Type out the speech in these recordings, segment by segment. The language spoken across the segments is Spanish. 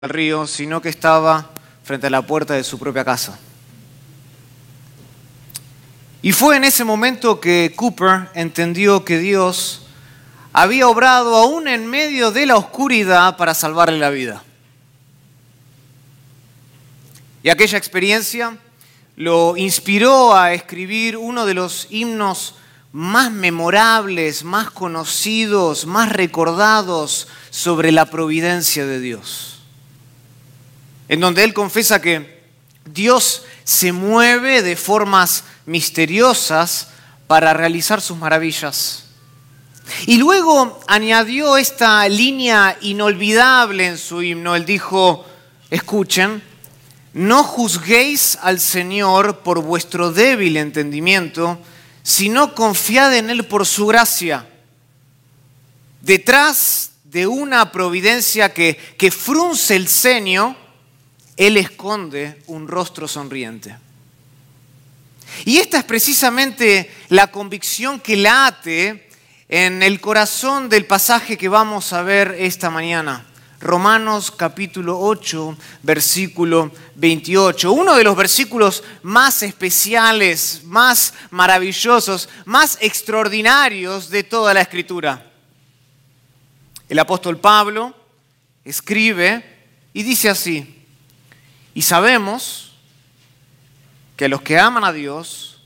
al río, sino que estaba frente a la puerta de su propia casa. Y fue en ese momento que Cooper entendió que Dios había obrado aún en medio de la oscuridad para salvarle la vida. Y aquella experiencia lo inspiró a escribir uno de los himnos más memorables, más conocidos, más recordados sobre la providencia de Dios, en donde él confiesa que Dios se mueve de formas misteriosas para realizar sus maravillas. Y luego añadió esta línea inolvidable en su himno. Él dijo, escuchen, no juzguéis al Señor por vuestro débil entendimiento, sino confiad en Él por su gracia. Detrás de una providencia que frunce el ceño, Él esconde un rostro sonriente. Y esta es precisamente la convicción que late en el corazón del pasaje que vamos a ver esta mañana. Romanos capítulo 8, versículo 28. Uno de los versículos más especiales, más maravillosos, más extraordinarios de toda la Escritura. El apóstol Pablo escribe y dice así: y sabemos que a los que aman a Dios,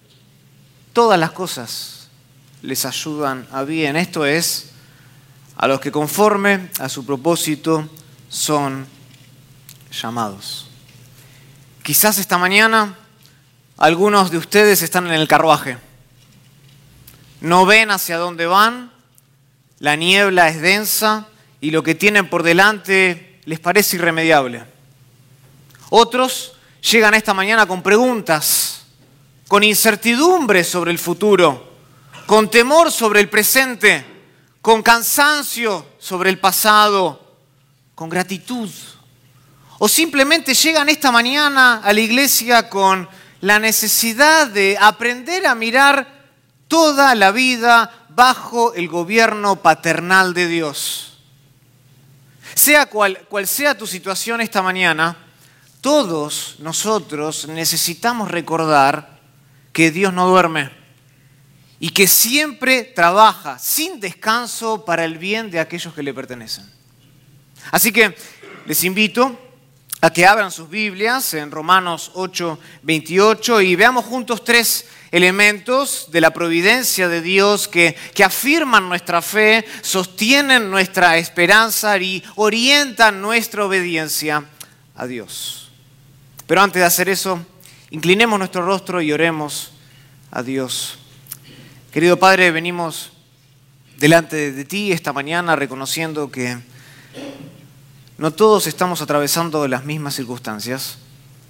todas las cosas les ayudan a bien. Esto es, a los que conforme a su propósito son llamados. Quizás esta mañana algunos de ustedes están en el carruaje. No ven hacia dónde van, la niebla es densa y lo que tienen por delante les parece irremediable. Otros llegan esta mañana con preguntas, con incertidumbre sobre el futuro, con temor sobre el presente, con cansancio sobre el pasado, con gratitud. O simplemente llegan esta mañana a la iglesia con la necesidad de aprender a mirar toda la vida bajo el gobierno paternal de Dios. Sea cual sea tu situación esta mañana, todos nosotros necesitamos recordar que Dios no duerme y que siempre trabaja sin descanso para el bien de aquellos que le pertenecen. Así que les invito a que abran sus Biblias en Romanos 8, 28 y veamos juntos tres elementos de la providencia de Dios que afirman nuestra fe, sostienen nuestra esperanza y orientan nuestra obediencia a Dios. Pero antes de hacer eso, inclinemos nuestro rostro y oremos a Dios. Querido Padre, venimos delante de ti esta mañana reconociendo que no todos estamos atravesando las mismas circunstancias.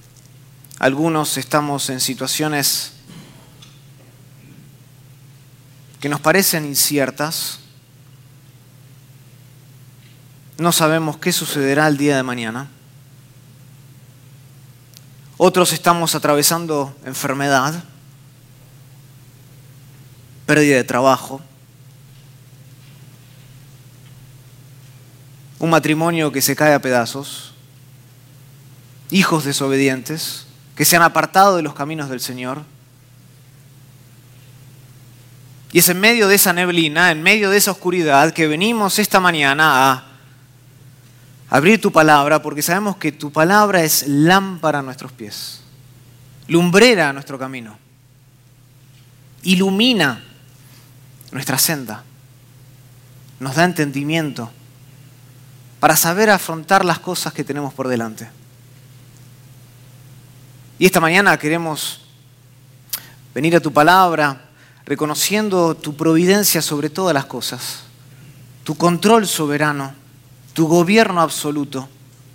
Algunos estamos en situaciones que nos parecen inciertas. No sabemos qué sucederá el día de mañana. Otros estamos atravesando enfermedad, pérdida de trabajo, un matrimonio que se cae a pedazos, hijos desobedientes que se han apartado de los caminos del Señor. Y es en medio de esa neblina, en medio de esa oscuridad, que venimos esta mañana a abrir tu palabra, porque sabemos que tu palabra es lámpara a nuestros pies, lumbrera a nuestro camino, ilumina nuestra senda, nos da entendimiento para saber afrontar las cosas que tenemos por delante. Y esta mañana queremos venir a tu palabra reconociendo tu providencia sobre todas las cosas, tu control soberano, tu gobierno absoluto.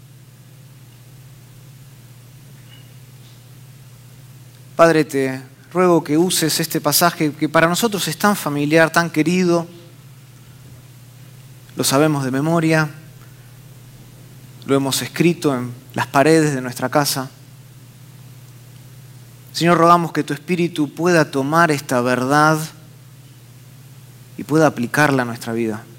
Padre, te ruego que uses este pasaje que para nosotros es tan familiar, tan querido, lo sabemos de memoria, lo hemos escrito en las paredes de nuestra casa. Señor, rogamos que tu Espíritu pueda tomar esta verdad y pueda aplicarla a nuestra vida.